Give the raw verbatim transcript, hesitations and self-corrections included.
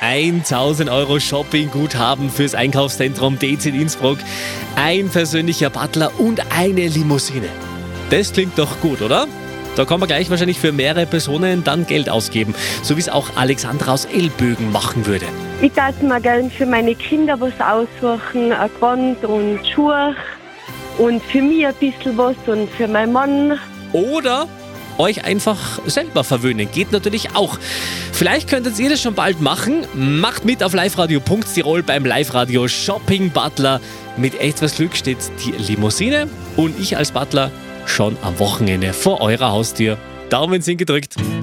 tausend Euro Shoppingguthaben fürs Einkaufszentrum D Z Innsbruck, ein persönlicher Butler und eine Limousine. Das klingt doch gut, oder? Da kann man gleich wahrscheinlich für mehrere Personen dann Geld ausgeben, so wie es auch Alexandra aus Elbögen machen würde. Ich darf mir gerne für meine Kinder was aussuchen, ein Gewand und Schuhe und für mich ein bisschen was und für meinen Mann. Oder euch einfach selber verwöhnen. Geht natürlich auch. Vielleicht könntet ihr das schon bald machen. Macht mit auf liveradio punkt tirol beim Live-Radio Shopping Butler. Mit etwas Glück steht die Limousine und ich als Butler schon am Wochenende vor eurer Haustür. Daumen sind gedrückt.